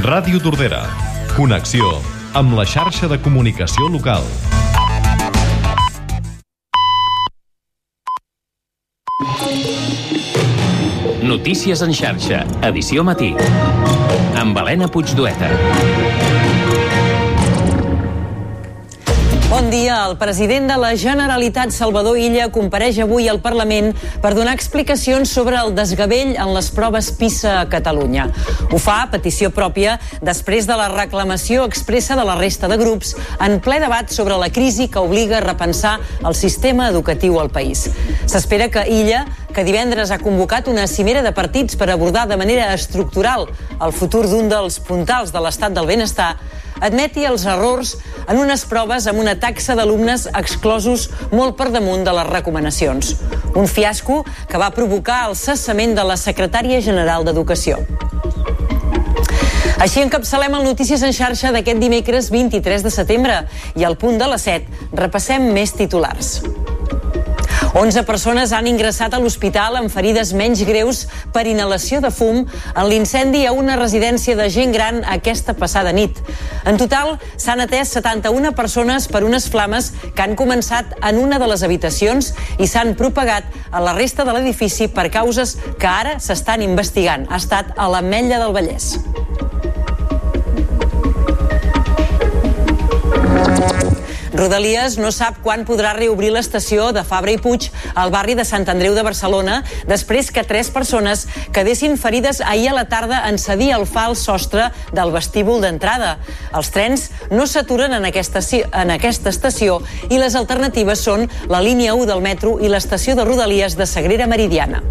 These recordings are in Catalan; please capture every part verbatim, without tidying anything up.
Ràdio Tordera. Connexió amb la xarxa de comunicació local. Notícies en xarxa, edició matí. Amb Helena Puigdueta. Bon dia. El president de la Generalitat, Salvador Illa, compareix avui al Parlament per donar explicacions sobre el desgavell en les proves PISA a Catalunya. Ho fa a petició pròpia després de la reclamació expressa de la resta de grups en ple debat sobre la crisi que obliga a repensar el sistema educatiu al país. S'espera que Illa, que divendres ha convocat una cimera de partits per abordar de manera estructural el futur d'un dels puntals de l'estat del benestar, admeti els errors en unes proves amb una taxa d'alumnes exclosos molt per damunt de les recomanacions. Un fiasco que va provocar el cessament de la secretària general d'Educació. Així encapçalem el Notícies en xarxa d'aquest dimecres vint-i-tres de setembre i al punt de les set repassem més titulars. onze persones han ingressat a l'hospital amb ferides menys greus per inhalació de fum en l'incendi a una residència de gent gran aquesta passada nit. En total, s'han atès setanta-una persones per unes flames que han començat en una de les habitacions i s'han propagat a la resta de l'edifici per causes que ara s'estan investigant. Ha estat a l'Ametlla del Vallès. Rodalies no sap quan podrà reobrir l'estació de Fabra i Puig al barri de Sant Andreu de Barcelona després que tres persones quedessin ferides ahir a la tarda en cedir el fals sostre del vestíbul d'entrada. Els trens no s'aturen en aquesta, en aquesta estació i les alternatives són la línia u del metro i l'estació de Rodalies de Sagrera Meridiana.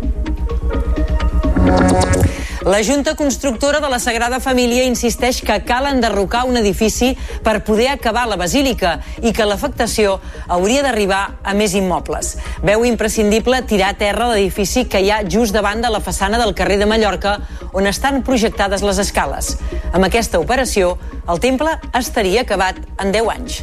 La Junta Constructora de la Sagrada Família insisteix que cal enderrocar un edifici per poder acabar la basílica i que l'afectació hauria d'arribar a més immobles. Veu imprescindible tirar a terra l'edifici que hi ha just davant de la façana del carrer de Mallorca, on estan projectades les escales. Amb aquesta operació, el temple estaria acabat en deu anys.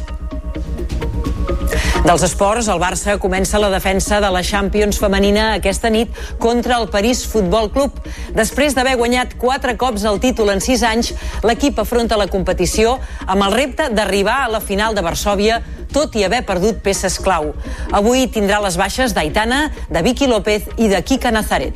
Dels esports, el Barça comença la defensa de la Champions femenina aquesta nit contra el París Futbol Club. Després d'haver guanyat quatre cops el títol en sis anys, l'equip afronta la competició amb el repte d'arribar a la final de Varsòvia, tot i haver perdut peces clau. Avui tindrà les baixes d'Aitana, de Vicky López i de Kika Nazaret.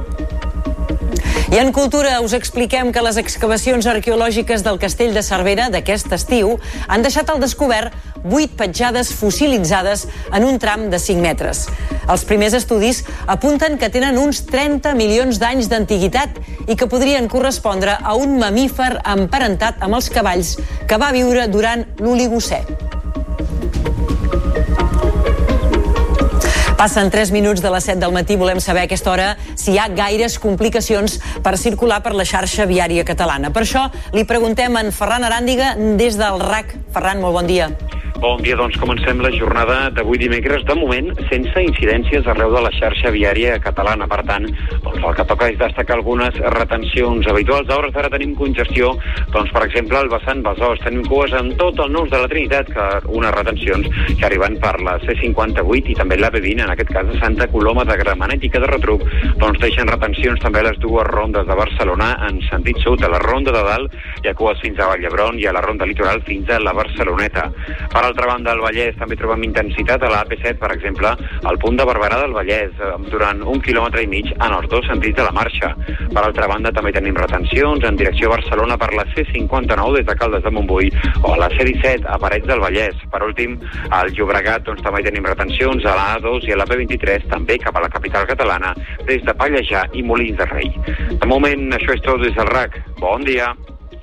I en cultura us expliquem que les excavacions arqueològiques del castell de Cervera d'aquest estiu han deixat al descobert vuit petjades fossilitzades en un tram de cinc metres. Els primers estudis apunten que tenen uns trenta milions d'anys d'antiguitat i que podrien correspondre a un mamífer emparentat amb els cavalls que va viure durant l'Oligocè. Passen tres minuts de les set del matí. Volem saber a aquesta hora si hi ha gaires complicacions per circular per la xarxa viària catalana. Per això li preguntem a en Ferran Aràndiga des del R A C. Ferran, molt bon dia. Bon dia, doncs comencem la jornada d'avui dimecres, de moment sense incidències arreu de la xarxa viària catalana. Per tant, doncs el que toca és destacar algunes retencions habituals. A hores d'ara tenim congestió, doncs per exemple al vessant Besòs, tenim cues en tot el Nus de la Trinitat, que unes retencions que arriben per la C cinquanta-vuit i també la B vint, en aquest cas de Santa Coloma de Gramenet, i que de retruc doncs deixen retencions també a les dues rondes de Barcelona en sentit sud. A la ronda de dalt hi ha cues fins a Vall d'Hebron i a la ronda litoral fins a la Barceloneta. Per altra banda, al Vallès també trobem intensitat a la A P set, per exemple, al punt de Barberà del Vallès, durant un quilòmetre i mig en els dos sentits de la marxa. Per altra banda, també tenim retencions en direcció a Barcelona per la C cinquanta-nou des de Caldes de Montbui o a la C disset a Parets del Vallès. Per últim, al Llobregat doncs, també tenim retencions a la A dos i a la P vint-i-tres, també cap a la capital catalana, des de Pallejà i Molins de Rei. De moment, això és tot des del R A C. Bon dia.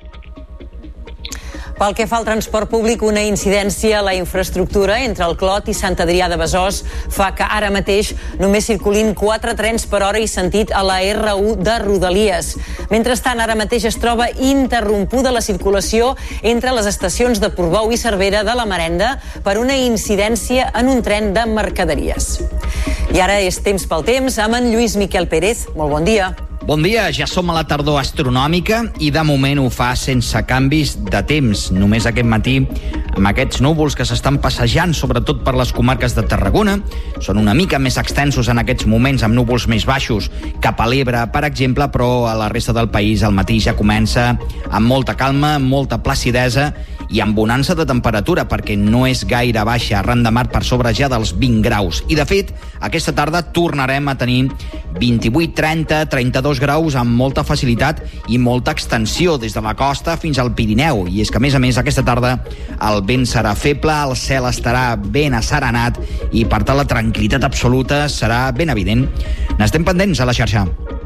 Pel que fa al transport públic, una incidència a la infraestructura entre el Clot i Sant Adrià de Besòs fa que ara mateix només circulin quatre trens per hora i sentit a la R u de Rodalies. Mentrestant, ara mateix es troba interrompuda la circulació entre les estacions de Portbou i Cervera de la Marenda per una incidència en un tren de mercaderies. I ara és temps pel temps amb en Lluís Miquel Pérez. Molt bon dia. Bon dia, ja som a la tardor astronòmica i de moment ho fa sense canvis de temps. Només aquest matí amb aquests núvols que s'estan passejant sobretot per les comarques de Tarragona. Són una mica més extensos en aquests moments, amb núvols més baixos cap a l'Ebre, per exemple, però a la resta del país el matí ja comença amb molta calma, amb molta placidesa i amb bonança de temperatura, perquè no és gaire baixa, arran de mar per sobre ja dels vint graus. I, de fet, aquesta tarda tornarem a tenir vint-i-vuit, trenta, trenta-dos graus amb molta facilitat i molta extensió des de la costa fins al Pirineu. I és que, a més a més, aquesta tarda el vent serà feble, el cel estarà ben asserenat i, per tant, la tranquil·litat absoluta serà ben evident. N'estem pendents a la xarxa.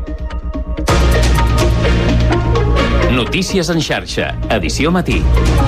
Notícies en xarxa, edició matí.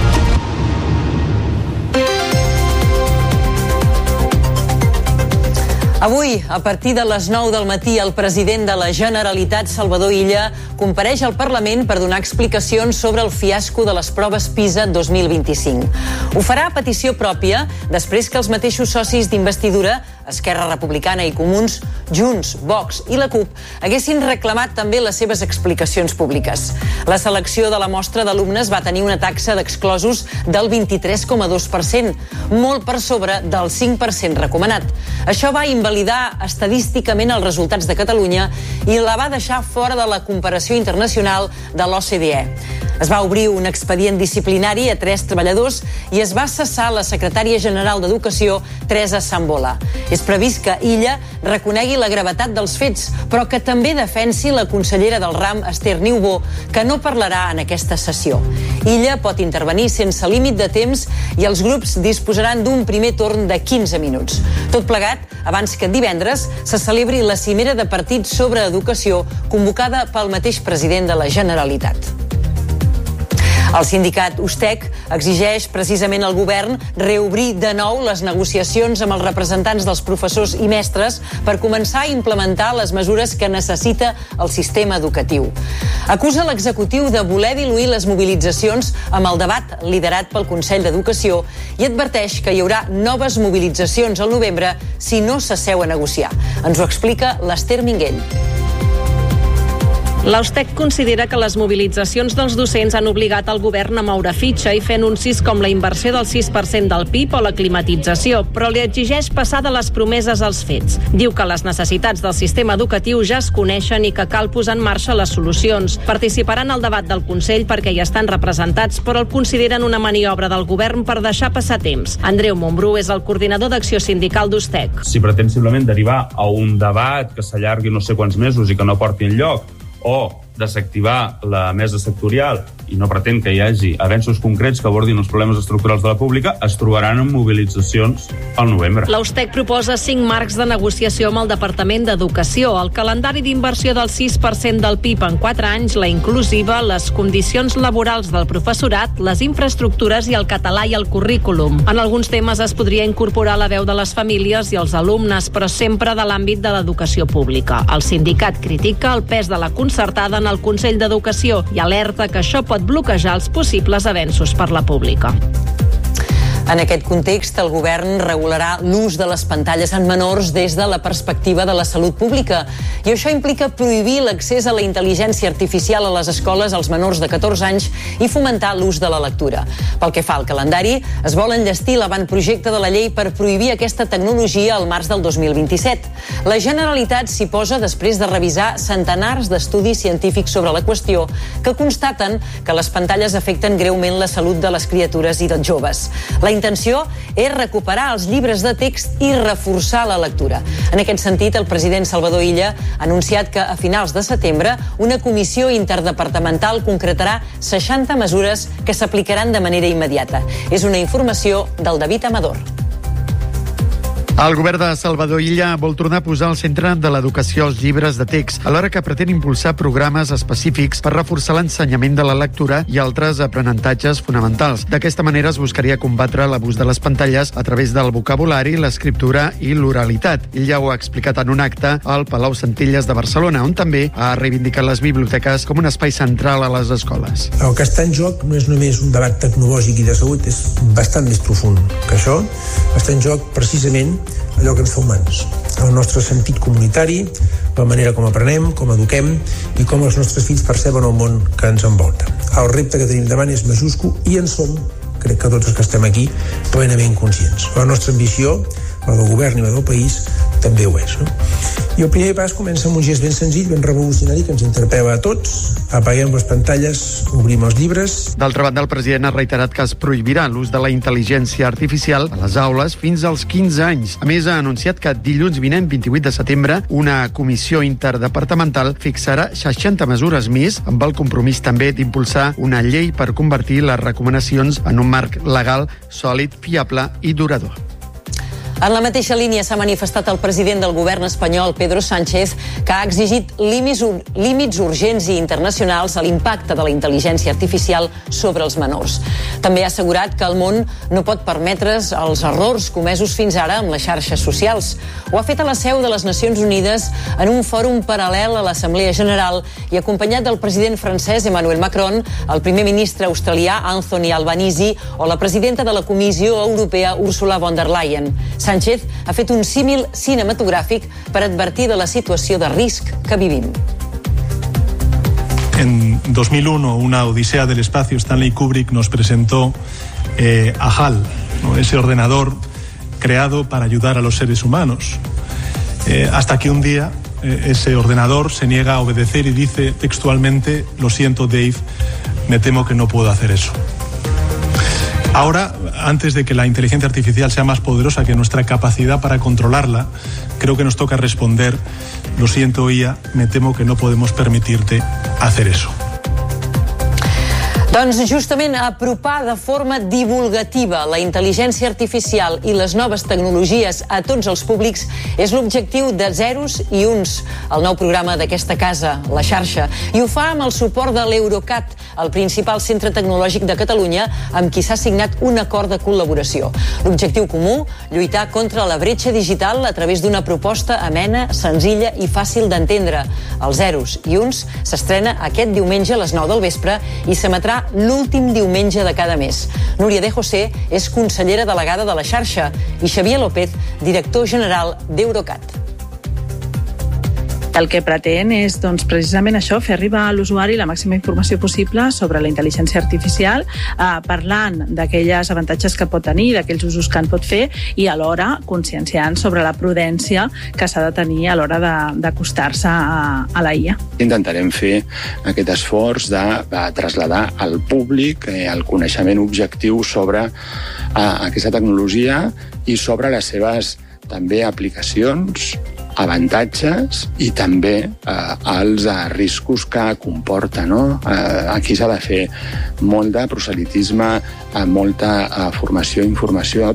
Avui, a partir de les nou del matí, el president de la Generalitat, Salvador Illa, compareix al Parlament per donar explicacions sobre el fiasco de les proves PISA dos mil vint-i-cinc. Ho farà a petició pròpia, després que els mateixos socis d'investidura, Esquerra Republicana i Comuns, Junts, Vox i la CUP, haguessin reclamat també les seves explicacions públiques. La selecció de la mostra d'alumnes va tenir una taxa d'exclosos del vint-i-tres coma dos per cent, molt per sobre del cinc per cent recomanat. Això va invalidar estadísticament els resultats de Catalunya i la va deixar fora de la comparació internacional de l'O C D E. Es va obrir un expedient disciplinari a tres treballadors i es va cessar la secretària general d'Educació, Teresa Sambola. És previst que Illa reconegui la gravetat dels fets, però que també defensi la consellera del ram, Esther Niubó, que no parlarà en aquesta sessió. Illa pot intervenir sense límit de temps i els grups disposaran d'un primer torn de quinze minuts. Tot plegat, abans que divendres se celebri la cimera de partits sobre educació convocada pel mateix president de la Generalitat. El sindicat USTEC exigeix precisament al govern reobrir de nou les negociacions amb els representants dels professors i mestres per començar a implementar les mesures que necessita el sistema educatiu. Acusa l'executiu de voler diluir les mobilitzacions amb el debat liderat pel Consell d'Educació i adverteix que hi haurà noves mobilitzacions al novembre si no s'asseu a negociar. Ens ho explica l'Ester Minguell. L'USTEC considera que les mobilitzacions dels docents han obligat el govern a moure fitxa i fer anuncis com la inversió del sis per cent del P I B o la climatització, però li exigeix passar de les promeses als fets. Diu que les necessitats del sistema educatiu ja es coneixen i que cal posar en marxa les solucions. Participaran al debat del Consell perquè hi estan representats, però el consideren una maniobra del govern per deixar passar temps. Andreu Montbrú és el coordinador d'acció sindical d'USTEC. Si pretén simplement derivar a un debat que s'allargui no sé quants mesos i que no porti enlloc, o desactivar la mesa sectorial i no pretén que hi hagi avenços concrets que abordin els problemes estructurals de la pública, es trobaran en mobilitzacions al novembre. L'USTEC proposa cinc marcs de negociació amb el Departament d'Educació, el calendari d'inversió del sis per cent del P I B en quatre anys, la inclusiva, les condicions laborals del professorat, les infraestructures i el català i el currículum. En alguns temes es podria incorporar la veu de les famílies i els alumnes, però sempre de l'àmbit de l'educació pública. El sindicat critica el pes de la concertada en el Consell d'Educació i alerta que això pot bloquejar els possibles avenços per la pública. En aquest context, el govern regularà l'ús de les pantalles en menors des de la perspectiva de la salut pública. I això implica prohibir l'accés a la intel·ligència artificial a les escoles als menors de catorze anys i fomentar l'ús de la lectura. Pel que fa al calendari, es vol enllestir l'avantprojecte de la llei per prohibir aquesta tecnologia al març del dos mil vint-i-set. La Generalitat s'hi posa després de revisar centenars d'estudis científics sobre la qüestió que constaten que les pantalles afecten greument la salut de les criatures i dels joves. La La intenció és recuperar els llibres de text i reforçar la lectura. En aquest sentit, el president Salvador Illa ha anunciat que a finals de setembre una comissió interdepartamental concretarà seixanta mesures que s'aplicaran de manera immediata. És una informació del David Amador. El govern de Salvador Illa vol tornar a posar al centre de l'educació els llibres de text, alhora que pretén impulsar programes específics per reforçar l'ensenyament de la lectura i altres aprenentatges fonamentals. D'aquesta manera es buscaria combatre l'abús de les pantalles a través del vocabulari, l'escriptura i l'oralitat. Illa ho ha explicat en un acte al Palau Centelles de Barcelona, on també ha reivindicat les biblioteques com un espai central a les escoles. El que està en joc no és només un debat tecnològic i de salut, és bastant més profund que això. Està en joc precisament allò que ens fa humans, el nostre sentit comunitari, la manera com aprenem, com eduquem i com els nostres fills perceben el món que ens envolta. El repte que tenim davant és majúscul i en som crec que tots els que estem aquí plenament conscients. La nostra ambició, la del govern i la del país, també ho és. No? I el primer pas comença amb un gest ben senzill, ben revolucionari, que ens interpel·la a tots. Apaguem les pantalles, obrim els llibres. D'altra banda, el president ha reiterat que es prohibirà l'ús de la intel·ligència artificial a les aules fins als quinze anys. A més, ha anunciat que dilluns vinent, vint-i-vuit de setembre, una comissió interdepartamental fixarà seixanta mesures més, amb el compromís també d'impulsar una llei per convertir les recomanacions en un marc legal sòlid, fiable i durador. En la mateixa línia s'ha manifestat el president del govern espanyol, Pedro Sánchez, que ha exigit límits, límits urgents i internacionals a l'impacte de la intel·ligència artificial sobre els menors. També ha assegurat que el món no pot permetre's els errors comesos fins ara amb les xarxes socials. Ho ha fet a la seu de les Nacions Unides en un fòrum paral·lel a l'Assemblea General i acompanyat del president francès Emmanuel Macron, el primer ministre australià Anthony Albanese o la presidenta de la Comissió Europea Ursula von der Leyen. Sánchez ha fet un símil cinematogràfic per advertir de la situació de risc que vivim. En dos mil uno, una odisea del espacio, Stanley Kubrick nos presentó eh, a HAL, ¿no? Ese ordenador creado para ayudar a los seres humanos. Eh, hasta que un día eh, ese ordenador se niega a obedecer y dice textualmente: lo siento, Dave, me temo que no puedo hacer eso. Ahora, antes de que la inteligencia artificial sea más poderosa que nuestra capacidad para controlarla, creo que nos toca responder: lo siento, I A, me temo que no podemos permitirte hacer eso. Doncs justament apropar de forma divulgativa la intel·ligència artificial i les noves tecnologies a tots els públics és l'objectiu de Zeros i Uns, el nou programa d'aquesta casa, La Xarxa, i ho fa amb el suport de l'Eurocat, el principal centre tecnològic de Catalunya, amb qui s'ha signat un acord de col·laboració. L'objectiu comú, lluitar contra la bretxa digital a través d'una proposta amena, senzilla i fàcil d'entendre. El Zeros i Uns s'estrena aquest diumenge a les nou del vespre i s'emetrà l'últim diumenge de cada mes. Núria de José és consellera delegada de la xarxa i Xavier López, director general d'Eurocat. El que pretén és doncs, precisament això, fer arribar a l'usuari la màxima informació possible sobre la intel·ligència artificial, eh, parlant d'aquelles avantatges que pot tenir, d'aquells usos que en pot fer i alhora conscienciant sobre la prudència que s'ha de tenir a l'hora de- d'acostar-se a, a la I A. Intentarem fer aquest esforç de, de traslladar al públic eh, el coneixement objectiu sobre eh, aquesta tecnologia i sobre les seves també aplicacions, avantatges i també eh, els eh, riscos que comporta. No? Eh, aquí s'ha de fer molt de proselitisme, eh, molta eh, formació i informació.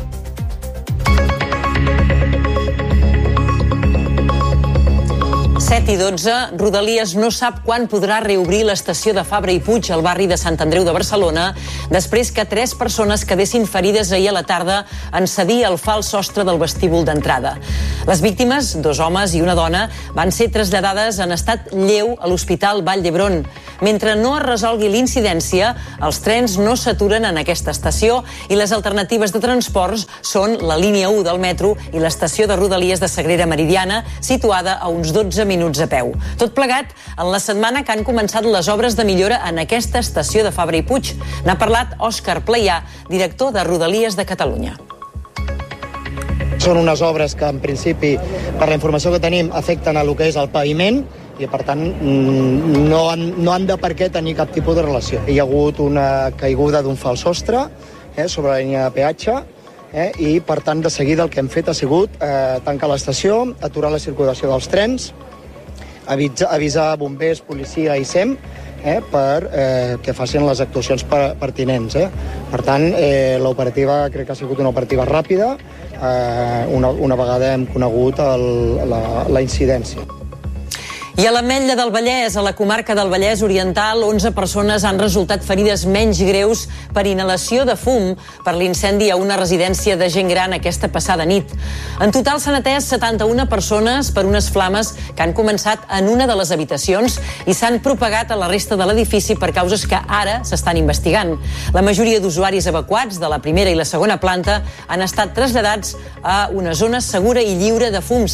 set i dotze, Rodalies no sap quan podrà reobrir l'estació de Fabra i Puig al barri de Sant Andreu de Barcelona després que tres persones quedessin ferides ahir a la tarda en cedir el fals sostre del vestíbul d'entrada. Les víctimes, dos homes i una dona, van ser traslladades en estat lleu a l'Hospital Vall d'Hebron. Mentre no es resolgui l'incidència, els trens no s'aturen en aquesta estació i les alternatives de transports són la línia u del metro i l'estació de Rodalies de Sagrera Meridiana, situada a uns dotze minuts a peu. Tot plegat en la setmana que han començat les obres de millora en aquesta estació de Fabra i Puig. N'ha parlat Òscar Pleià, director de Rodalies de Catalunya. Són unes obres que, en principi, per la informació que tenim, afecten a lo que és el paviment i, per tant, no han, no han de per què tenir cap tipus de relació. Hi ha hagut una caiguda d'un fals sostre eh, sobre la línia de peatge eh, i, per tant, de seguida el que hem fet ha sigut eh, tancar l'estació, aturar la circulació dels trens, avisar, avisar bombers, policia i SEM eh, per eh, que facin les actuacions pertinents. Eh. Per tant, eh, l'operativa crec que ha sigut una operativa ràpida eh, una, una vegada hem conegut el, la, la incidència. I a l'Ametlla del Vallès, a la comarca del Vallès Oriental, onze persones han resultat ferides menys greus per inhalació de fum per l'incendi a una residència de gent gran aquesta passada nit. En total s'han atès setanta-una persones per unes flames que han començat en una de les habitacions i s'han propagat a la resta de l'edifici per causes que ara s'estan investigant. La majoria d'usuaris evacuats de la primera i la segona planta han estat traslladats a una zona segura i lliure de fums.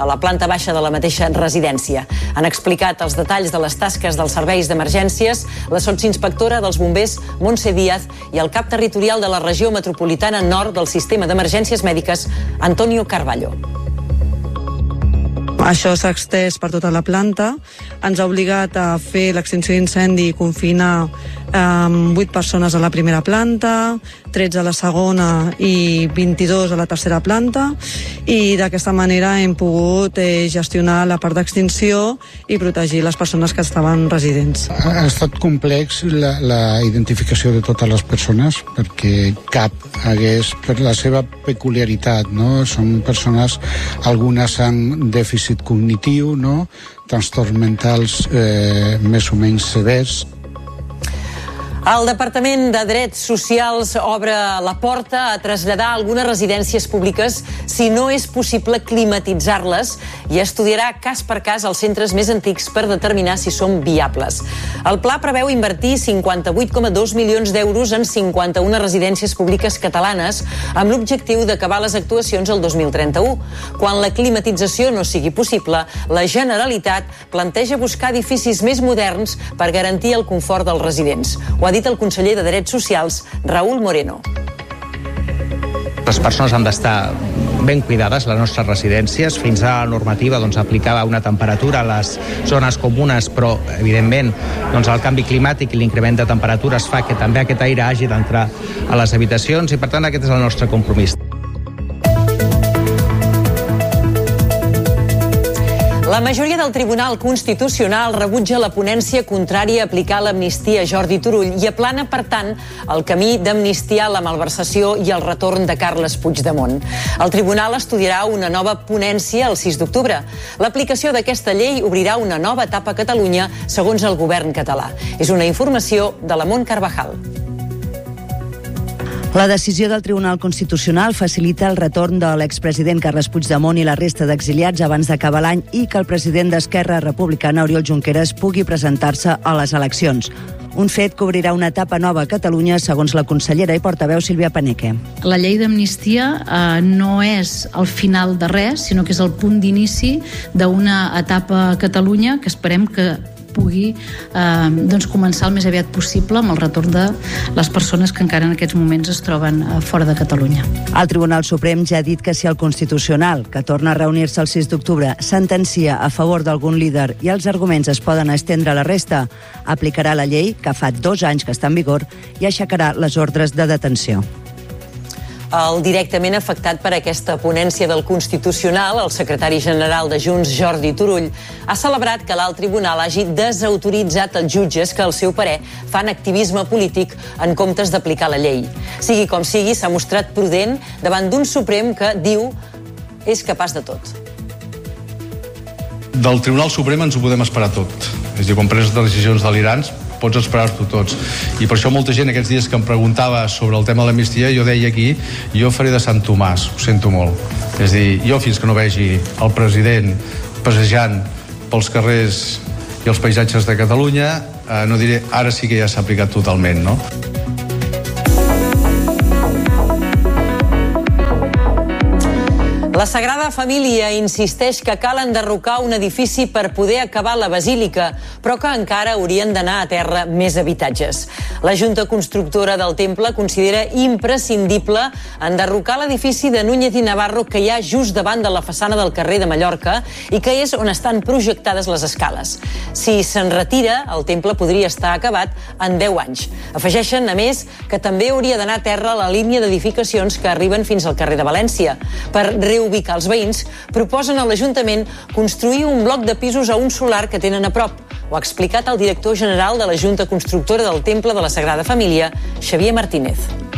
a la planta baixa de la mateixa residència. Han explicat els detalls de les tasques dels serveis d'emergències la sotsinspectora dels bombers Montse Díaz i el cap territorial de la regió metropolitana nord del sistema d'emergències mèdiques Antonio Carballo. Això s'ha extès per tota la planta, ens ha obligat a fer l'extinció d'incendi i confinar amb vuit persones a la primera planta, tretze a la segona i vint-i-dos a la tercera planta, i d'aquesta manera hem pogut eh, gestionar la part d'extinció i protegir les persones que estaven residents. Ha estat complex la, la identificació de totes les persones perquè cap hagués, per la seva peculiaritat, no? Són persones, algunes amb dèficit cognitiu, no? Trastorns mentals eh, més o menys severs. El Departament de Drets Socials obre la porta a traslladar algunes residències públiques si no és possible climatitzar-les i estudiarà cas per cas els centres més antics per determinar si són viables. El pla preveu invertir cinquanta-vuit coma dos milions d'euros en cinquanta-una residències públiques catalanes amb l'objectiu d'acabar les actuacions el dos mil trenta-u. Quan la climatització no sigui possible, la Generalitat planteja buscar edificis més moderns per garantir el confort dels residents. Ho ha dit el conseller de Drets Socials, Raúl Moreno. Les persones han d'estar ben cuidades, les nostres residències. Fins a la normativa doncs, aplicava una temperatura a les zones comunes, però, evidentment, doncs, el canvi climàtic i l'increment de temperatures fa que també aquest aire hagi d'entrar a les habitacions i, per tant, aquest és el nostre compromís. La majoria del Tribunal Constitucional rebutja la ponència contrària a aplicar l'amnistia a Jordi Turull i aplana, per tant, el camí d'amnistiar la malversació i el retorn de Carles Puigdemont. El Tribunal estudiarà una nova ponència el sis d'octubre. L'aplicació d'aquesta llei obrirà una nova etapa a Catalunya, segons el govern català. És una informació de la Mont Carvajal. La decisió del Tribunal Constitucional facilita el retorn de l'expresident Carles Puigdemont i la resta d'exiliats abans d'acabar l'any i que el president d'Esquerra Republicana, Oriol Junqueras, pugui presentar-se a les eleccions. Un fet que obrirà una etapa nova a Catalunya, segons la consellera i portaveu Sílvia Paneque. La llei d'amnistia eh, no és el final de res, sinó que és el punt d'inici d'una etapa a Catalunya que esperem que pugui eh, doncs començar el més aviat possible amb el retorn de les persones que encara en aquests moments es troben eh, fora de Catalunya. El Tribunal Suprem ja ha dit que si el Constitucional, que torna a reunir-se el sis d'octubre, sentencia a favor d'algun líder i els arguments es poden estendre a la resta, aplicarà la llei, que fa dos anys que està en vigor, i aixecarà les ordres de detenció. El directament afectat per aquesta ponència del Constitucional, el secretari general de Junts, Jordi Turull, ha celebrat que l'alt tribunal hagi desautoritzat els jutges que, al seu parer, fan activisme polític en comptes d'aplicar la llei. Sigui com sigui, s'ha mostrat prudent davant d'un Suprem que, diu, és capaç de tot. Del Tribunal Suprem ens ho podem esperar tot. És a dir, quan preses decisions delirants, pots esperar-t'ho tots. I per això molta gent aquests dies que em preguntava sobre el tema de l'amnistia, jo deia aquí, jo faré de Sant Tomàs, ho sento molt. És a dir, jo fins que no vegi el president passejant pels carrers i els paisatges de Catalunya, eh, no diré, ara sí que ja s'ha aplicat totalment, no? La Sagrada Família insisteix que cal enderrocar un edifici per poder acabar la basílica, però que encara haurien d'anar a terra més habitatges. La Junta Constructora del Temple considera imprescindible enderrocar l'edifici de Núñez i Navarro que hi ha just davant de la façana del carrer de Mallorca i que és on estan projectades les escales. Si se'n retira, el temple podria estar acabat en deu anys. Afegeixen, a més, que també hauria d'anar a terra la línia d'edificacions que arriben fins al carrer de València. Per reubicar els veïns, proposen a l'Ajuntament construir un bloc de pisos a un solar que tenen a prop. Ho ha explicat el director general de la Junta Constructora del Temple de la Sagrada Família, Xavier Martínez.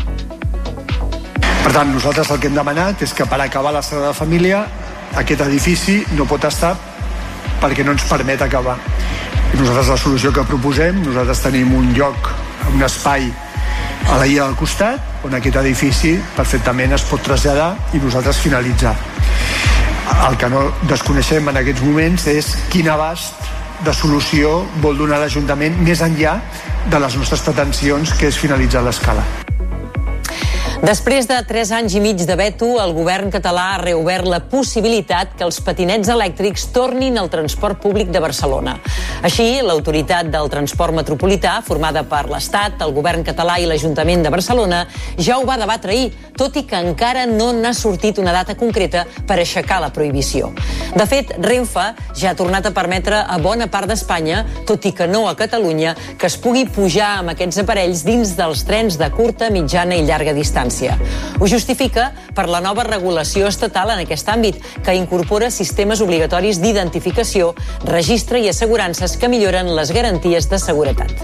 Per tant, nosaltres el que hem demanat és que per acabar la Sagrada Família aquest edifici no pot estar perquè no ens permet acabar. I nosaltres la solució que proposem, nosaltres tenim un lloc, un espai a la illa del costat, on aquest edifici perfectament es pot traslladar i nosaltres finalitzar. El que no desconeixem en aquests moments és quin abast de solució vol donar l'Ajuntament més enllà de les nostres pretensions, que és finalitzar l'escala. Després de tres anys i mig de veto, el govern català ha reobert la possibilitat que els patinets elèctrics tornin al transport públic de Barcelona. Així, l'autoritat del transport metropolità, formada per l'Estat, el govern català i l'Ajuntament de Barcelona, ja ho va debatre ahir, tot i que encara no n'ha sortit una data concreta per aixecar la prohibició. De fet, Renfe ja ha tornat a permetre a bona part d'Espanya, tot i que no a Catalunya, que es pugui pujar amb aquests aparells dins dels trens de curta, mitjana i llarga distància. Ho justifica per la nova regulació estatal en aquest àmbit, que incorpora sistemes obligatoris d'identificació, registre i assegurances que milloren les garanties de seguretat.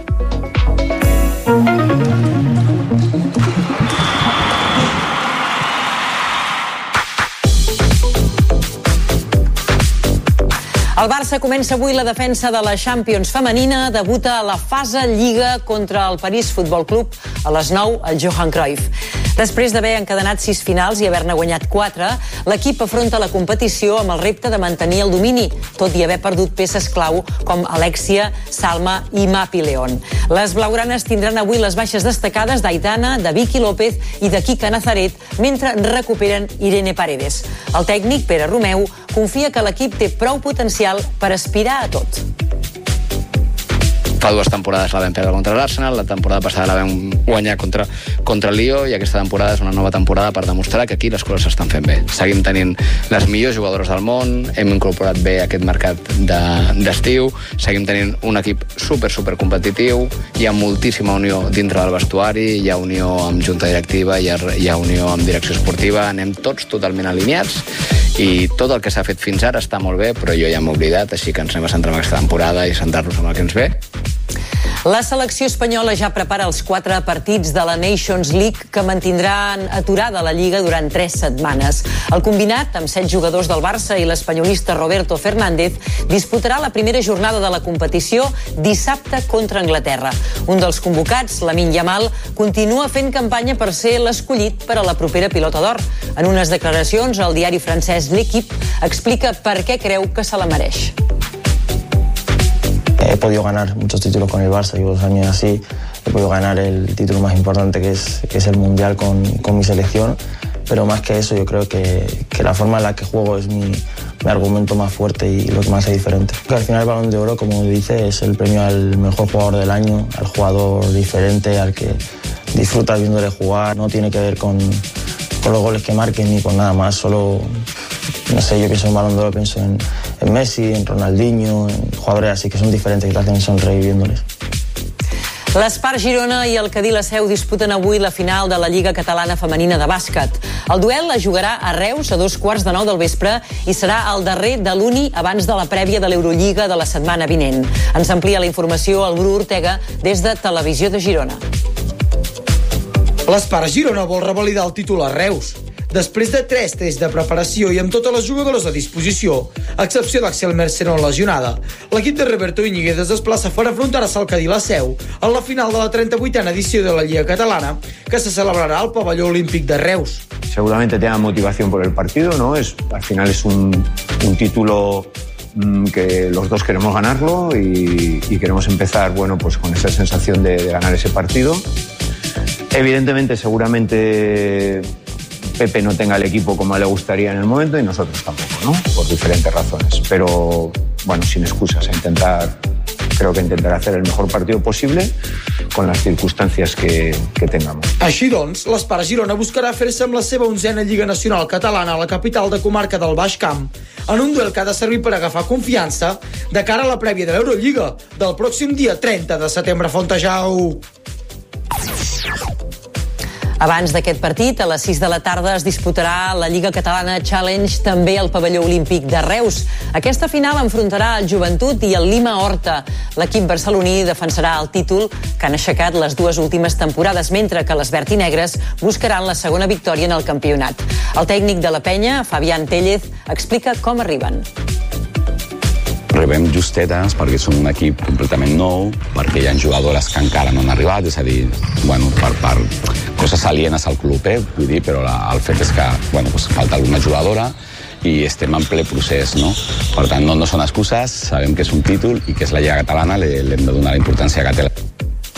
El Barça comença avui la defensa de la Champions femenina, debuta a la fase Lliga contra el París Futbol Club a les nou al Johan Cruyff. Després d'haver encadenat sis finals i haver-ne guanyat quatre, l'equip afronta la competició amb el repte de mantenir el domini, tot i haver perdut peces clau com Alexia, Salma i Mapi León. Les blaugranes tindran avui les baixes destacades d'Aitana, de Vicky López i de Kika Nazaret, mentre recuperen Irene Paredes. El tècnic, Pere Romeu, confia que l'equip té prou potencial per aspirar a tot. Fa dues temporades la vam perdre contra l'Arsenal, la temporada passada la vam guanyar contra, contra el Lió i aquesta temporada és una nova temporada per demostrar que aquí les coses s'estan fent bé. Seguim tenint les millors jugadores del món, hem incorporat bé aquest mercat d'estiu, de, seguim tenint un equip super, super competitiu, hi ha moltíssima unió dintre del vestuari, hi ha unió amb junta directiva, hi ha, hi ha unió amb direcció esportiva, anem tots totalment alineats i tot el que s'ha fet fins ara està molt bé, però jo ja m'he oblidat, així que ens anem a centrar en aquesta temporada i centrar-nos en el que ens ve. La selecció espanyola ja prepara els quatre partits de la Nations League que mantindran aturada la Lliga durant tres setmanes. El combinat, amb set jugadors del Barça i l'espanyolista Roberto Fernández, disputarà la primera jornada de la competició dissabte contra Anglaterra. Un dels convocats, Lamine Yamal, continua fent campanya per ser l'escollit per a la propera Pilota d'Or. En unes declaracions, el diari francès L'Equipe explica per què creu que se la mereix. He podido ganar muchos títulos con el Barça, llevo dos años así, he podido ganar el título más importante que es, que es el Mundial con, con mi selección, pero más que eso yo creo que, que la forma en la que juego es mi, mi argumento más fuerte y lo que me hace diferente. Que al final el Balón de Oro, como dice, es el premio al mejor jugador del año, al jugador diferente, al que disfruta viéndole jugar, no tiene que ver con, con los goles que marquen ni con nada más, solo... No sé, yo pienso en Balón de Oro, pienso en, en Messi, en Ronaldinho, en jugadores así que son diferentes que te hacen sonreír viéndoles. L'Espar Girona i el Cadí la Seu disputen avui la final de la Lliga Catalana Femenina de Bàsquet. El duel es jugarà a Reus a dos quarts de nou del vespre i serà el darrer de l'Uni abans de la prèvia de l'Eurolliga de la setmana vinent. Ens amplia la informació el Bru Ortega des de Televisió de Girona. L'Espar Girona vol revalidar el títol a Reus. Després de tres tests de preparació i amb totes les jugadores a disposició, a excepció d'Axel Merceron lesionada, l'equip de Roberto Íñiguez es desplaça per afrontar-se al Cadí la Seu en la final de la trenta-vuitena edició de la Lliga Catalana, que se celebrarà al pavelló olímpic de Reus. Seguramente tengan motivación por el partido, ¿no? Es, al final es un, un título mmm, que los dos queremos ganarlo y, y queremos empezar, bueno, pues con esa sensación de, de ganar ese partido. Evidentemente, seguramente Pepe no tenga el equipo como le gustaría en el momento y nosotros tampoco, ¿no? Por diferentes razones. Pero, bueno, sin excusas, a intentar, creo que intentaré hacer el mejor partido posible con las circunstancias que, que tengamos. Així doncs, l'Espar Girona buscarà fer-se amb la seva onzena Lliga Nacional Catalana a la capital de comarca del Baix Camp, en un duel que ha de servir per agafar confiança de cara a la prèvia de l'Eurolliga del pròxim dia trenta de setembre a Fontejau. Abans d'aquest partit, a les sis de la tarda es disputarà la Lliga Catalana Challenge també al pavelló olímpic de Reus. Aquesta final enfrontarà el Joventut i el Lima Horta. L'equip barceloní defensarà el títol que han aixecat les dues últimes temporades, mentre que les verd i negres buscaran la segona victòria en el campionat. El tècnic de la penya, Fabián Tellez, explica com arriben. Arribem justetes perquè som un equip completament nou, perquè hi ha jugadores que encara no han arribat, és a dir, bueno, per, per coses alienes al club, eh? Vull dir, però la, el fet és que bueno, pues, falta alguna jugadora i estem en ple procés, no? Per tant, no, no són excuses, sabem que és un títol i que és la Lliga Catalana, li hem de donar la importància que té.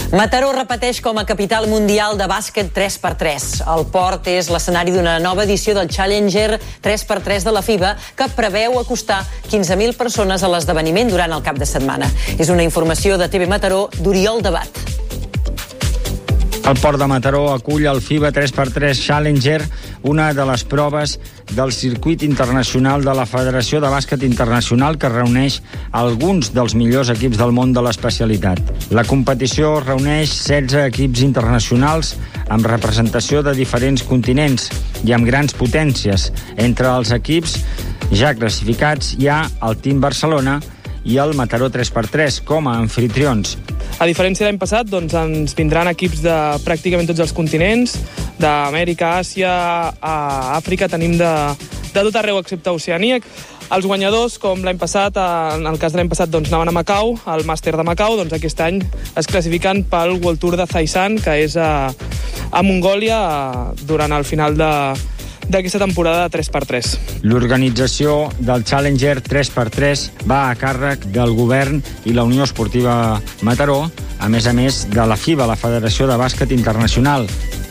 Mataró repeteix com a capital mundial de bàsquet tres per tres. El port és l'escenari d'una nova edició del Challenger tres per tres de la FIBA que preveu acostar quinze mil persones a l'esdeveniment durant el cap de setmana. És una informació de T V Mataró d'Oriol Debat. El port de Mataró acull el FIBA tres per tres Challenger, una de les proves del circuit internacional de la Federació de Bàsquet Internacional que reuneix alguns dels millors equips del món de l'especialitat. La competició reuneix setze equips internacionals amb representació de diferents continents i amb grans potències. Entre els equips ja classificats hi ha el Team Barcelona i el Mataró tres per tres com a anfitrions. A diferència de l'any passat, doncs, ens vindran equips de pràcticament tots els continents, d'Amèrica, Àsia, a Àfrica, tenim de, de tot arreu excepte Oceania. Els guanyadors, com l'any passat, en el cas de l'any passat, doncs, anaven a Macau, al màster de Macau, doncs aquest any es classifiquen pel World Tour de Zaisan, que és a, a Mongòlia, durant el final de d'aquesta temporada de tres per tres. L'organització del Challenger tres per tres va a càrrec del govern i la Unió Esportiva Mataró, a més a més de la FIBA, la Federació de Bàsquet Internacional.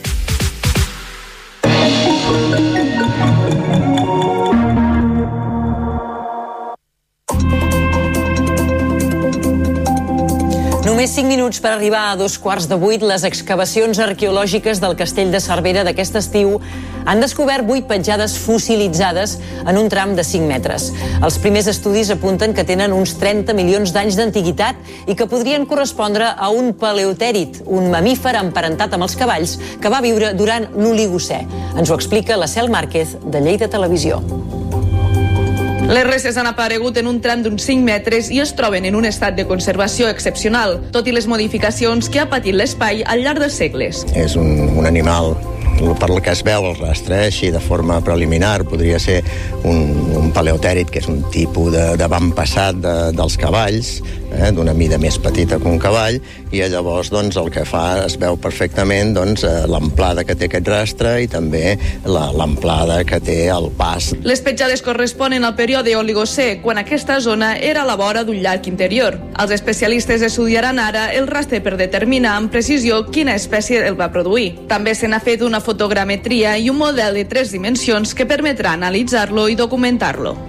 Només cinc minuts per arribar a dos quarts de vuit. Les excavacions arqueològiques del castell de Cervera d'aquest estiu han descobert vuit petjades fossilitzades en un tram de cinc metres. Els primers estudis apunten que tenen uns trenta milions d'anys d'antiguitat i que podrien correspondre a un paleotèrid, un mamífer emparentat amb els cavalls que va viure durant l'Oligocè. Ens ho explica la Cel Márquez, de Lleida Televisió. Les restes han aparegut en un tram d'uns cinc metres i es troben en un estat de conservació excepcional, tot i les modificacions que ha patit l'espai al llarg dels segles. És un, un animal per el que es veu el rastre, així de forma preliminar, podria ser un, un paleotèrid, que és un tipus de, d'avantpassat de, dels cavalls, eh, d'una mida més petita que un cavall, i llavors doncs, el que fa es veu perfectament doncs, l'amplada que té aquest rastre i també la, l'amplada que té el pas. Les petjades corresponen al període Oligocè, quan aquesta zona era a la vora d'un llac interior. Els especialistes estudiaran ara el rastre per determinar amb precisió quina espècie el va produir. També se n'ha fet una fotogrametria i un model de tres dimensions que permetrà analitzar-lo i documentar-lo.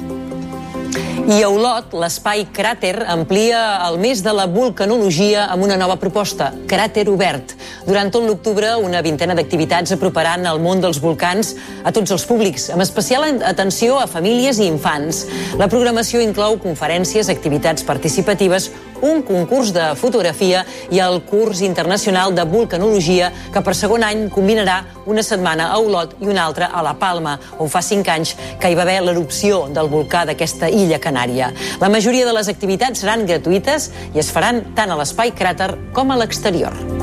I a Olot, l'espai Cràter amplia el mes de la vulcanologia amb una nova proposta, Cràter Obert. Durant tot l'octubre, una vintena d'activitats aproparan el món dels volcans a tots els públics, amb especial atenció a famílies i infants. La programació inclou conferències, activitats participatives, un concurs de fotografia i el curs internacional de vulcanologia que per segon any combinarà una setmana a Olot i una altra a La Palma, on fa cinc anys que hi va haver l'erupció del volcà d'aquesta illa canària. La majoria de les activitats seran gratuïtes i es faran tant a l'espai Cràter com a l'exterior.